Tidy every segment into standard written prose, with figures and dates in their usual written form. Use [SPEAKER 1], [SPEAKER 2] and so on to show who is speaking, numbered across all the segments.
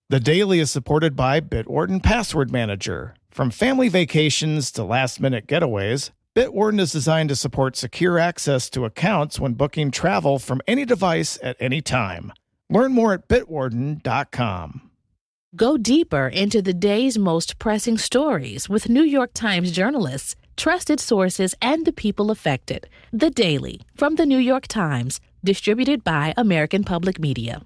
[SPEAKER 1] The Daily is supported by Bitwarden Password Manager. From family vacations to last-minute getaways, Bitwarden is designed to support secure access to accounts when booking travel from any device at any time. Learn more at bitwarden.com.
[SPEAKER 2] Go deeper into the day's most pressing stories with New York Times journalists, trusted sources, and the people affected. The Daily from the New York Times, distributed by American Public Media.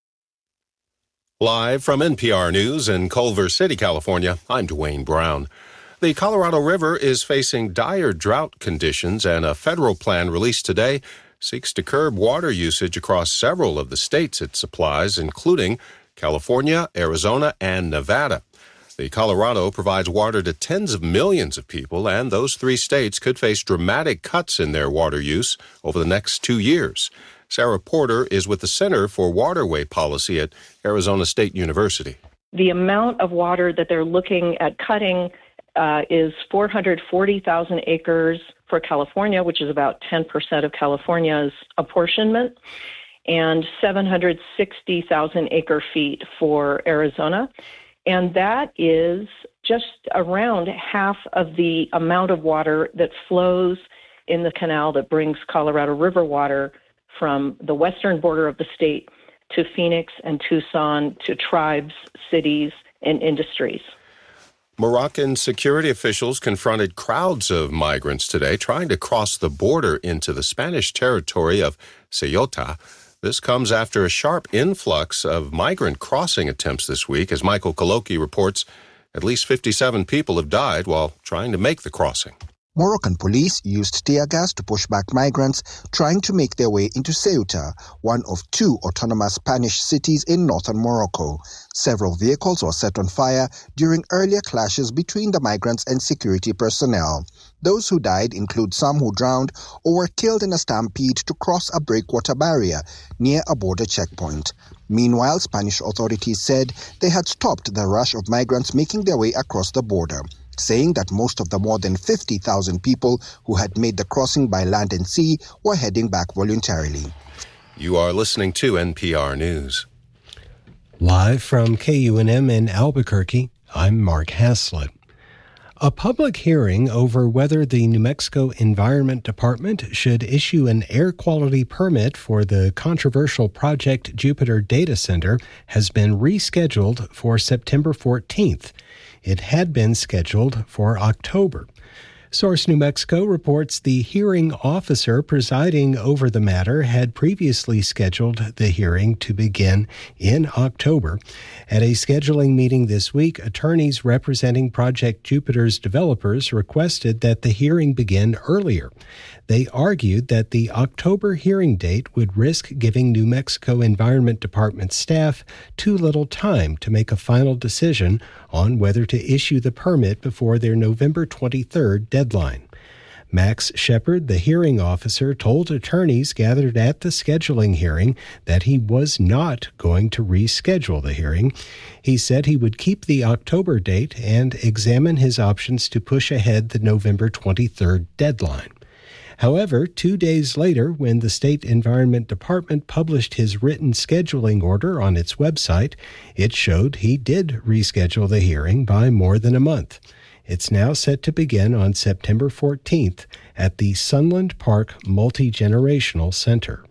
[SPEAKER 3] Live from NPR News in Culver City, California, I'm Dwayne Brown. The Colorado River is facing dire drought conditions, and a federal plan released today seeks to curb water usage across several of the states it supplies, including California, Arizona, and Nevada. The Colorado provides water to tens of millions of people, and those three states could face dramatic cuts in their water use over the next 2 years. Sarah Porter is with the Center for Waterway Policy at Arizona State University.
[SPEAKER 4] The amount of water that they're looking at cutting is 440,000 acres for California, which is about 10% of California's apportionment, and 760,000 acre feet for Arizona. And that is just around half of the amount of water that flows in the canal that brings Colorado River water from the western border of the state to Phoenix and Tucson to tribes, cities, and industries.
[SPEAKER 3] Moroccan security officials confronted crowds of migrants today trying to cross the border into the Spanish territory of Ceuta. This comes after a sharp influx of migrant crossing attempts this week. As Michael Koloki reports, at least 57 people have died while trying to make the crossing.
[SPEAKER 5] Moroccan police used tear gas to push back migrants trying to make their way into Ceuta, one of two autonomous Spanish cities in northern Morocco. Several vehicles were set on fire during earlier clashes between the migrants and security personnel. Those who died include some who drowned or were killed in a stampede to cross a breakwater barrier near a border checkpoint. Meanwhile, Spanish authorities said they had stopped the rush of migrants making their way across the border, saying that most of the more than 50,000 people who had made the crossing by land and sea were heading back voluntarily.
[SPEAKER 3] You are listening to NPR News.
[SPEAKER 6] Live from KUNM in Albuquerque, I'm Mark Haslett. A public hearing over whether the New Mexico Environment Department should issue an air quality permit for the controversial Project Jupiter data center has been rescheduled for September 14th. It had been scheduled for October. Source New Mexico reports the hearing officer presiding over the matter had previously scheduled the hearing to begin in October. At a scheduling meeting this week, attorneys representing Project Jupiter's developers requested that the hearing begin earlier. They argued that the October hearing date would risk giving New Mexico Environment Department staff too little time to make a final decision on whether to issue the permit before their November 23rd deadline. Max Shepard, the hearing officer, told attorneys gathered at the scheduling hearing that he was not going to reschedule the hearing. He said he would keep the October date and examine his options to push ahead the November 23rd deadline. However, 2 days later, when the State Environment Department published his written scheduling order on its website, it showed he did reschedule the hearing by more than a month. It's now set to begin on September 14th at the Sunland Park Multi-Generational Center.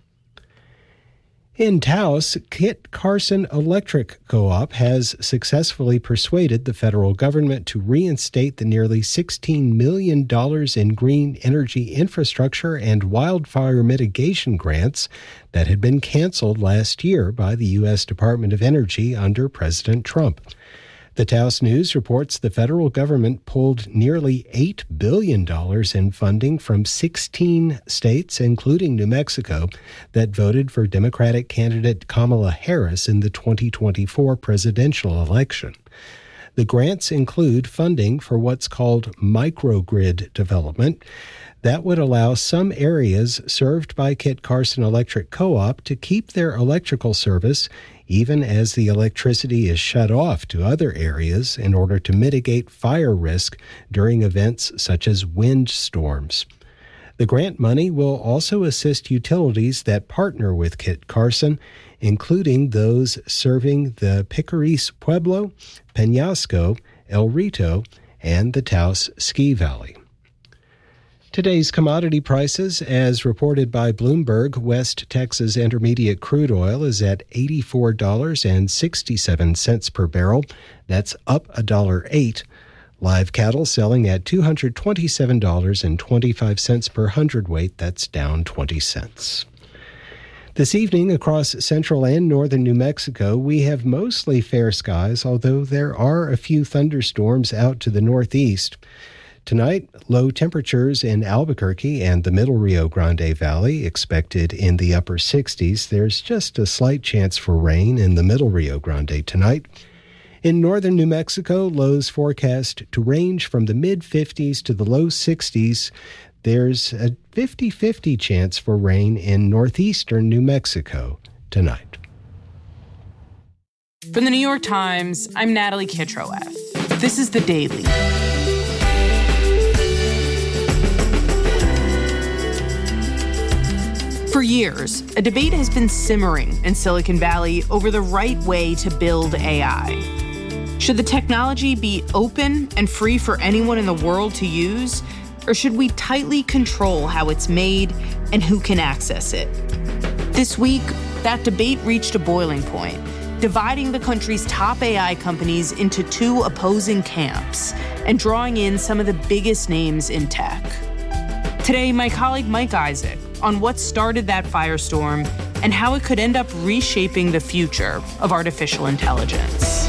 [SPEAKER 6] In Taos, Kit Carson Electric Co-op has successfully persuaded the federal government to reinstate the nearly $16 million in green energy infrastructure and wildfire mitigation grants that had been canceled last year by the U.S. Department of Energy under President Trump. The Taos News reports the federal government pulled nearly $8 billion in funding from 16 states, including New Mexico, that voted for Democratic candidate Kamala Harris in the 2024 presidential election. The grants include funding for what's called microgrid development. That would allow some areas served by Kit Carson Electric Co-op to keep their electrical service even as the electricity is shut off to other areas in order to mitigate fire risk during events such as wind storms. The grant money will also assist utilities that partner with Kit Carson, including those serving the Picaris Pueblo, Peñasco, El Rito, and the Taos Ski Valley. Today's commodity prices, as reported by Bloomberg, West Texas Intermediate crude oil is at $84.67 per barrel. That's up $1.08. Live cattle selling at $227.25 per hundredweight. That's down 20 cents. This evening, across central and northern New Mexico, we have mostly fair skies, although there are a few thunderstorms out to the northeast. Tonight, low temperatures in Albuquerque and the middle Rio Grande Valley expected in the upper 60s. There's just a slight chance for rain in the middle Rio Grande tonight. In northern New Mexico, lows forecast to range from the mid-50s to the low 60s. There's a 50-50 chance for rain in northeastern New Mexico tonight.
[SPEAKER 7] From the New York Times, I'm Natalie Kitroeff. This is The Daily. For years, a debate has been simmering in Silicon Valley over the right way to build AI. Should the technology be open and free for anyone in the world to use, or should we tightly control how it's made and who can access it? This week, that debate reached a boiling point, dividing the country's top AI companies into two opposing camps and drawing in some of the biggest names in tech. Today, my colleague Mike Isaac on what started that firestorm and how it could end up reshaping the future of artificial intelligence.